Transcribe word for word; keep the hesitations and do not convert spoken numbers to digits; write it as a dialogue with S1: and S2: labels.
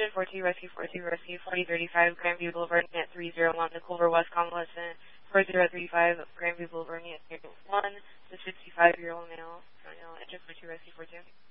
S1: Adjustment four two, Rescue four two, Rescue forty thirty-five, Grandview Boulevard, Net three zero one, the Culver West Convalescent, four zero three five, Grandview Boulevard, Net one, the sixty-five-year-old male, Adjustment two, Rescue four two.